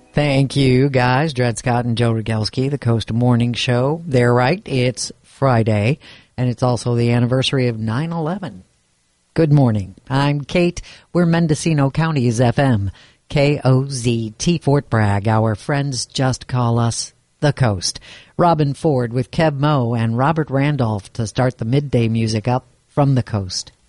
Thank you, guys. Dred Scott and Joe Rogelski, the Coast Morning Show. They're right. It's Friday, and it's also the anniversary of 9/11. Good morning. I'm Kate. We're Mendocino County's FM. KOZT Fort Bragg. Our friends just call us the Coast. Robin Ford with Kev Moe and Robert Randolph to start the midday music up from the Coast.